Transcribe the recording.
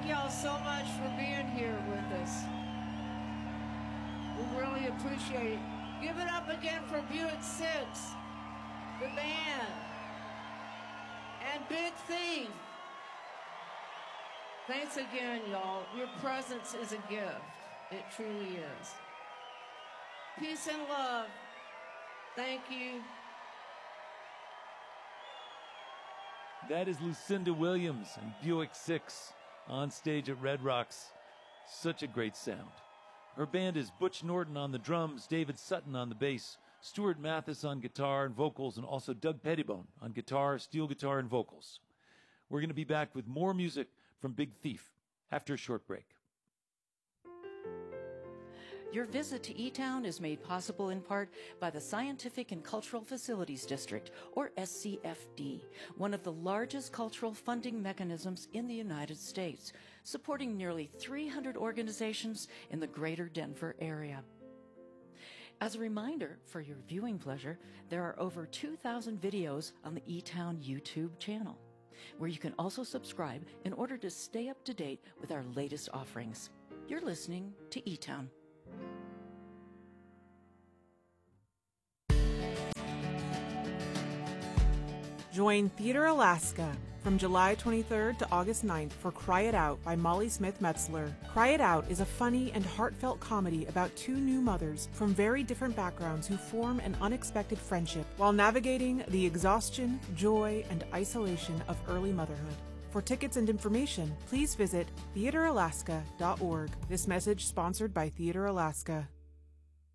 Thank y'all so much for being here with us. We really appreciate it. Give it up again for Buick 6, the band, and Big Thief. Thanks again, y'all. Your presence is a gift. It truly is. Peace and love. Thank you. That is Lucinda Williams and Buick 6 on stage at Red Rocks. Such a great sound. Her band is Butch Norton on the drums, David Sutton on the bass, Stuart Mathis on guitar and vocals, and also Doug Pettibone on guitar, steel guitar, and vocals. We're going to be back with more music from Big Thief after a short break. Your visit to E-Town is made possible in part by the Scientific and Cultural Facilities District, or SCFD, one of the largest cultural funding mechanisms in the United States, supporting nearly 300 organizations in the greater Denver area. As a reminder, for your viewing pleasure, there are over 2,000 videos on the E-Town YouTube channel, where you can also subscribe in order to stay up to date with our latest offerings. You're listening to E-Town. Join Theater Alaska from July 23rd to August 9th for Cry It Out by Molly Smith Metzler. Cry It Out is a funny and heartfelt comedy about two new mothers from very different backgrounds who form an unexpected friendship while navigating the exhaustion, joy, and isolation of early motherhood. For tickets and information, please visit theateralaska.org. This message sponsored by Theater Alaska.